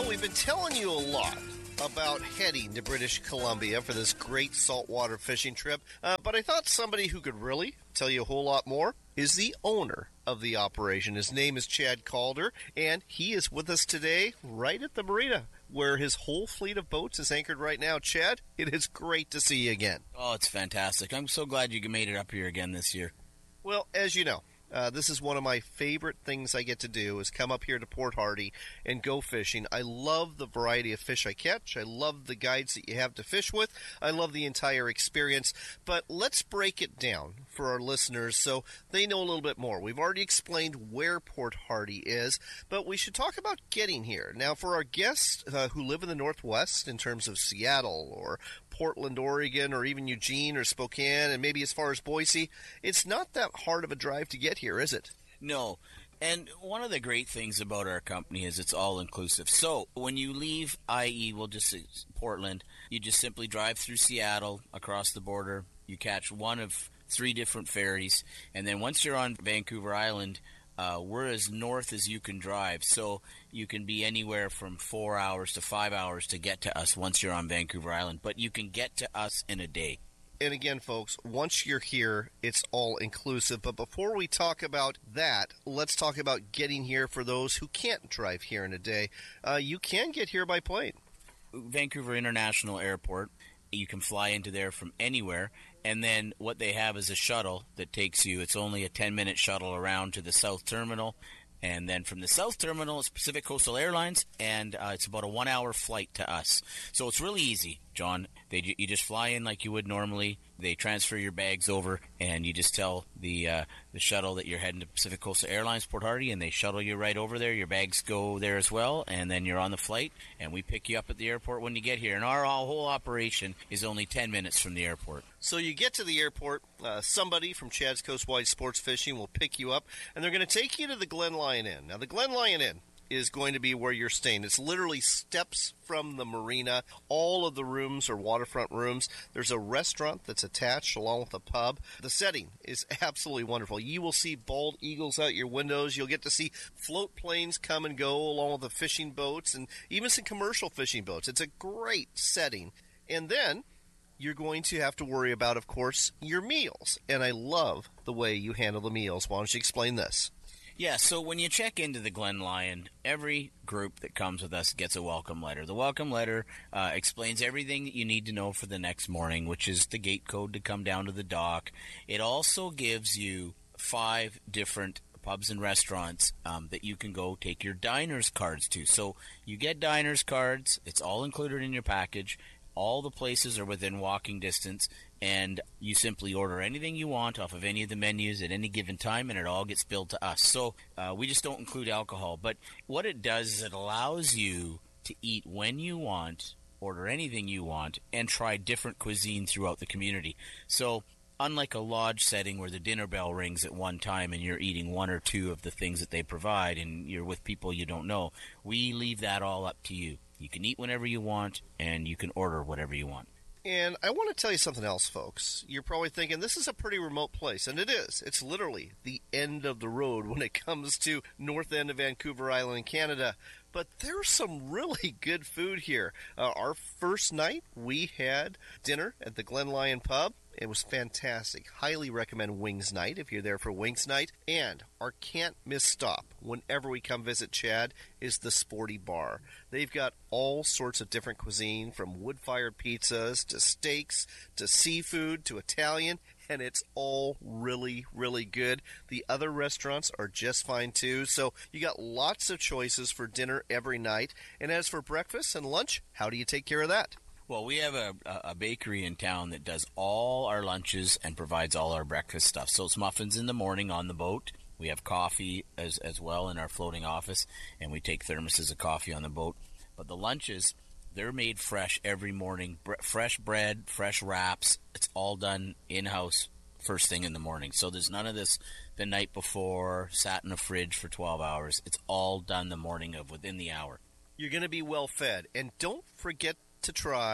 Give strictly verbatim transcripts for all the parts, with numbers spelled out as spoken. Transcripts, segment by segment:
Well, we've been telling you a lot about heading to British Columbia for this great saltwater fishing trip, uh, but I thought somebody who could really tell you a whole lot more is the owner of the operation. His name is Chad Calder, and he is with us today right at the marina where his whole fleet of boats is anchored right now. Chad, it is great to see you again. Oh, it's fantastic. I'm so glad you made it up here again this year. Well, as you know, Uh, this is one of my favorite things I get to do is come up here to Port Hardy and go fishing. I love the variety of fish I catch. I love the guides that you have to fish with. I love the entire experience. But let's break it down for our listeners so they know a little bit more. We've already explained where Port Hardy is, but we should talk about getting here. Now, for our guests uh, who live in the Northwest, in terms of Seattle or Portland, Oregon, or even Eugene or Spokane, and maybe as far as Boise, it's not that hard of a drive to get here, is it? No. And one of the great things about our company is it's all-inclusive. So when you leave, that is, we'll just say Portland, you just simply drive through Seattle, across the border, you catch one of three different ferries, and then once you're on Vancouver Island, Uh, we're as north as you can drive, so you can be anywhere from four hours to five hours to get to us once you're on Vancouver Island, but you can get to us in a day. And again, folks, once you're here, it's all-inclusive. But before we talk about that, let's talk about getting here for those who can't drive here in a day. Uh, you can get here by plane. Vancouver International Airport. You can fly into there from anywhere, and then what they have is a shuttle that takes you, it's only a ten-minute shuttle around to the South Terminal, and then from the South Terminal, it's Pacific Coastal Airlines, and uh, it's about a one-hour flight to us. So it's really easy, John. They, you just fly in like you would normally. They transfer your bags over, and you just tell the uh, the shuttle that you're heading to Pacific Coastal Airlines, Port Hardy, and they shuttle you right over there. Your bags go there as well, and then you're on the flight, and we pick you up at the airport when you get here. And our whole operation is only ten minutes from the airport. So you get to the airport, uh, somebody from Chad's Coastwide Sports Fishing will pick you up, and they're going to take you to the Glen Lyon Inn. Now, the Glen Lyon Inn is going to be where you're staying. It's literally steps from the marina. All of the rooms are waterfront rooms. There's a restaurant that's attached along with a pub. The setting is absolutely wonderful. You will see bald eagles out your windows. You'll get to see float planes come and go along with the fishing boats and even some commercial fishing boats. It's a great setting. And then you're going to have to worry about, of course, your meals. And I love the way you handle the meals. Why don't you explain this? Yeah, so when you check into the Glen Lyon, every group that comes with us gets a welcome letter. The welcome letter uh, explains everything that you need to know for the next morning, which is the gate code to come down to the dock. It also gives you five different pubs and restaurants um, that you can go take your diners cards to. So you get diners cards. It's all included in your package. All the places are within walking distance, and you simply order anything you want off of any of the menus at any given time, and it all gets billed to us. So uh, we just don't include alcohol. But what it does is it allows you to eat when you want, order anything you want, and try different cuisine throughout the community. So unlike a lodge setting where the dinner bell rings at one time and you're eating one or two of the things that they provide and you're with people you don't know, we leave that all up to you. You can eat whenever you want, and you can order whatever you want. And I want to tell you something else, folks. You're probably thinking, this is a pretty remote place, and it is. It's literally the end of the road when it comes to north end of Vancouver Island in Canada. But there's some really good food here. Uh, our first night, we had dinner at the Glen Lyon Pub. It was fantastic. Highly recommend Wings Night if you're there for Wings Night. And our can't-miss stop whenever we come visit Chad is the Sporty Bar. They've got all sorts of different cuisine, from wood-fired pizzas to steaks to seafood to Italian, and it's all really, really good. The other restaurants are just fine, too. So you got lots of choices for dinner every night. And as for breakfast and lunch, how do you take care of that? Well, we have a, a bakery in town that does all our lunches and provides all our breakfast stuff. So it's muffins in the morning on the boat. We have coffee as as well in our floating office, and we take thermoses of coffee on the boat. But the lunches, they're made fresh every morning. Bre- fresh bread, fresh wraps. It's all done in-house first thing in the morning. So there's none of this the night before, sat in a fridge for twelve hours. It's all done the morning of, within the hour. You're going to be well fed. And don't forget to try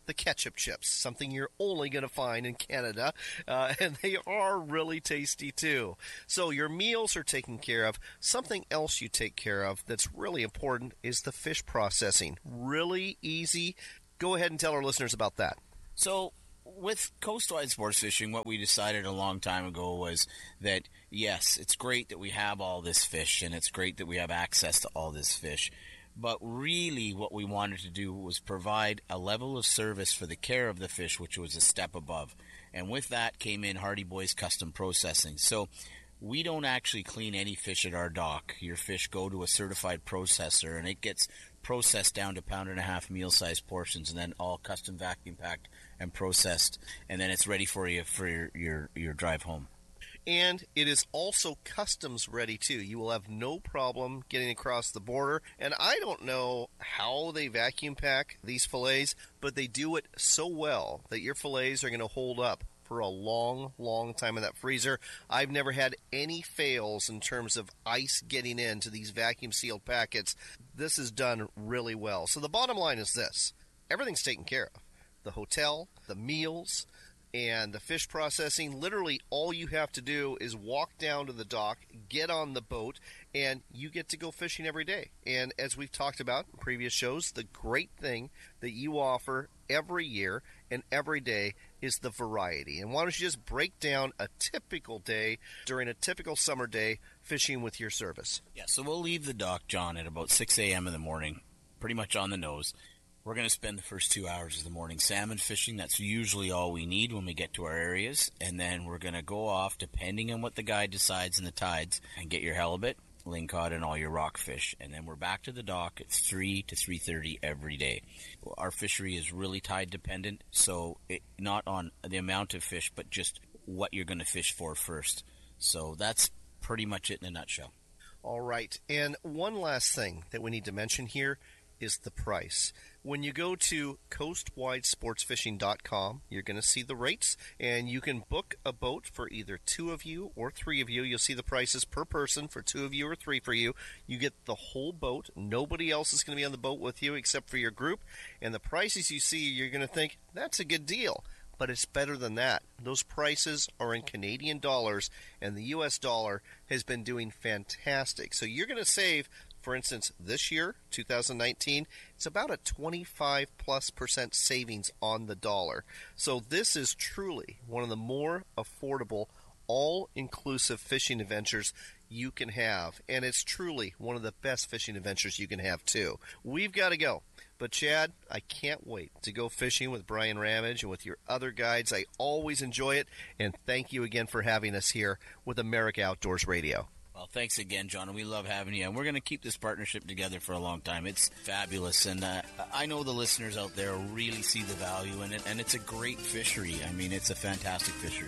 the ketchup chips, something you're only going to find in Canada, uh, and they are really tasty too. So your meals are taken care of. Something else you take care of that's really important is the fish processing. Really easy. Go ahead and tell our listeners about that. So with coastwide sports fishing, what we decided a long time ago was that, yes, it's great that we have all this fish, and it's great that we have access to all this fish. But really what we wanted to do was provide a level of service for the care of the fish, which was a step above. And with that came in Hardy Boys Custom Processing. So we don't actually clean any fish at our dock. Your fish go to a certified processor, and it gets processed down to pound and a half meal-sized portions, and then all custom vacuum packed and processed, and then it's ready for you for your, your, your drive home. And it is also customs ready too. You will have no problem getting across the border. And I don't know how they vacuum pack these fillets, but they do it so well that your fillets are going to hold up for a long, long time in that freezer. I've never had any fails in terms of ice getting into these vacuum sealed packets. This is done really well. So the bottom line is this: everything's taken care of. The hotel, the meals, and the fish processing. Literally all you have to do is walk down to the dock, get on the boat, and you get to go fishing every day. And as we've talked about in previous shows, the great thing that you offer every year and every day is the variety. And why don't you just break down a typical day during a typical summer day fishing with your service? Yeah, so we'll leave the dock, John, at about six a.m. in the morning, pretty much on the nose. We're going to spend the first two hours of the morning salmon fishing. That's usually all we need when we get to our areas. And then we're going to go off, depending on what the guide decides in the tides, and get your halibut, lingcod, and all your rockfish. And then we're back to the dock at three to three thirty every day. Our fishery is really tide dependent, so it, not on the amount of fish, but just what you're going to fish for first. So that's pretty much it in a nutshell. All right. And one last thing that we need to mention here is the price. When you go to coastwide sports fishing dot com, you're going to see the rates, and you can book a boat for either two of you or three of you. You'll see the prices per person for two of you or three for you. You get the whole boat. Nobody else is going to be on the boat with you except for your group. And the prices you see, you're going to think, that's a good deal. But it's better than that. Those prices are in Canadian dollars, and the U S dollar has been doing fantastic. So you're going to save, for instance, this year, two thousand nineteen, it's about a twenty-five plus percent savings on the dollar. So this is truly one of the more affordable, all-inclusive fishing adventures you can have. And it's truly one of the best fishing adventures you can have, too. We've got to go. But, Chad, I can't wait to go fishing with Brian Ramage and with your other guides. I always enjoy it. And thank you again for having us here with America Outdoors Radio. Well, thanks again, John, and we love having you. And we're going to keep this partnership together for a long time. It's fabulous, and uh, I know the listeners out there really see the value in it, and it's a great fishery. I mean, it's a fantastic fishery.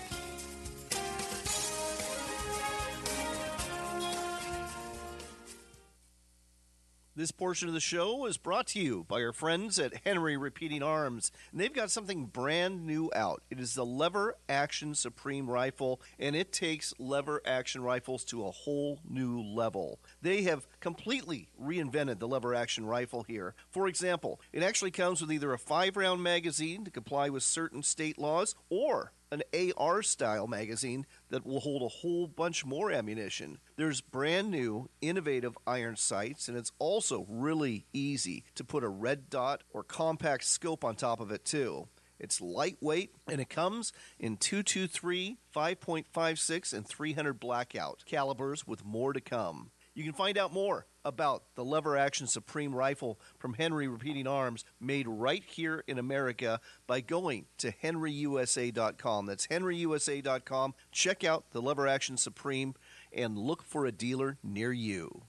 This portion of the show is brought to you by our friends at Henry Repeating Arms, and they've got something brand new out. It is the Lever Action Supreme Rifle, and it takes lever action rifles to a whole new level. They have completely reinvented the lever action rifle here. For example, it actually comes with either a five-round magazine to comply with certain state laws, or an A R-style magazine that will hold a whole bunch more ammunition. There's brand new, innovative iron sights, and it's also really easy to put a red dot or compact scope on top of it, too. It's lightweight, and it comes in two twenty-three, five point five six, and three hundred blackout calibers with more to come. You can find out more about the Lever Action Supreme Rifle from Henry Repeating Arms, made right here in America, by going to henry u s a dot com. That's henry u s a dot com. Check out the Lever Action Supreme and look for a dealer near you.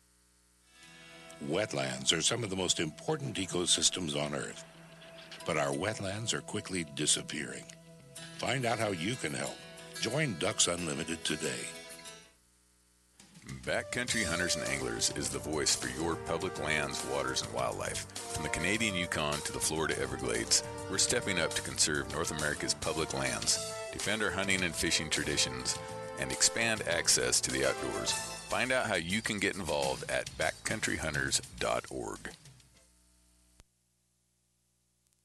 Wetlands are some of the most important ecosystems on Earth, but our wetlands are quickly disappearing. Find out how you can help. Join Ducks Unlimited today. Backcountry Hunters and Anglers is the voice for your public lands, waters, and wildlife. From the Canadian Yukon to the Florida Everglades, we're stepping up to conserve North America's public lands, defend our hunting and fishing traditions, and expand access to the outdoors. Find out how you can get involved at backcountry hunters dot org.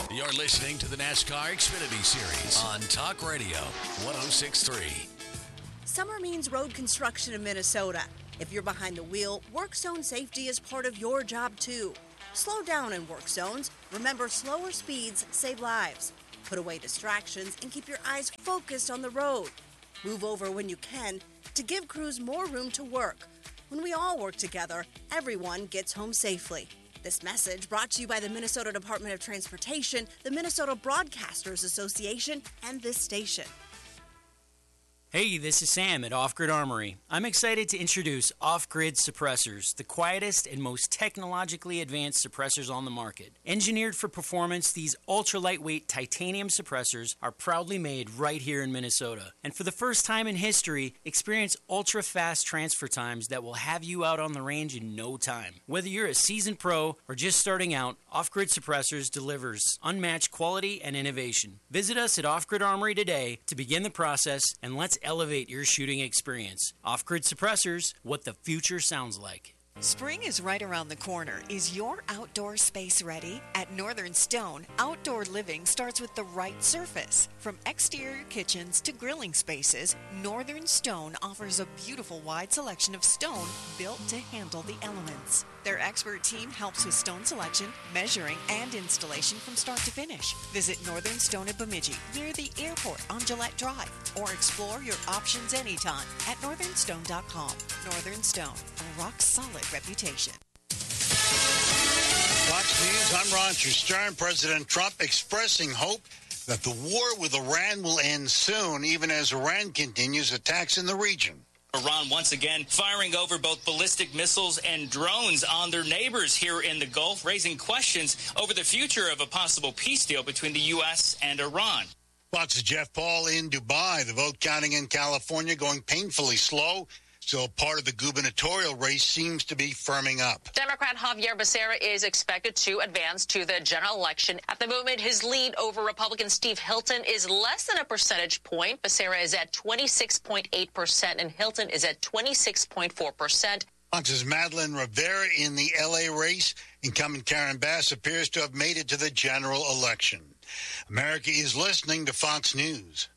You're listening to the NASCAR Xfinity Series on Talk Radio one oh six point three. Summer means road construction in Minnesota. If you're behind the wheel, work zone safety is part of your job too. Slow down in work zones. Remember, slower speeds save lives. Put away distractions and keep your eyes focused on the road. Move over when you can to give crews more room to work. When we all work together, everyone gets home safely. This message brought to you by the Minnesota Department of Transportation, the Minnesota Broadcasters Association, and this station. Hey, this is Sam at Off Grid Armory. I'm excited to introduce Off Grid Suppressors, the quietest and most technologically advanced suppressors on the market. Engineered for performance, these ultra-lightweight titanium suppressors are proudly made right here in Minnesota. And for the first time in history, experience ultra-fast transfer times that will have you out on the range in no time. Whether you're a seasoned pro or just starting out, Off Grid Suppressors delivers unmatched quality and innovation. Visit us at Off Grid Armory today to begin the process, and let's elevate your shooting experience. Off-Grid Suppressors, what the future sounds like. Spring is right around the corner. Is your outdoor space ready? At Northern Stone, outdoor living starts with the right surface. From exterior kitchens to grilling spaces, Northern Stone offers a beautiful wide selection of stone built to handle the elements. Their expert team helps with stone selection, measuring, and installation from start to finish. Visit Northern Stone at Bemidji, near the airport on Gillette Drive, or explore your options anytime at northern stone dot com. Northern Stone, a rock-solid reputation. Fox News, I'm Roger Stern. President Trump expressing hope that the war with Iran will end soon, even as Iran continues attacks in the region. Iran once again firing over both ballistic missiles and drones on their neighbors here in the Gulf, raising questions over the future of a possible peace deal between the U S and Iran. Fox's Jeff Paul in Dubai. The vote counting in California going painfully slow. Still, part of the gubernatorial race seems to be firming up. Democrat Javier Becerra is expected to advance to the general election. At the moment, his lead over Republican Steve Hilton is less than a percentage point. Becerra is at twenty-six point eight percent, and Hilton is at twenty-six point four percent. Fox's Madeline Rivera in the L A race. Incumbent Karen Bass appears to have made it to the general election. America is listening to Fox News.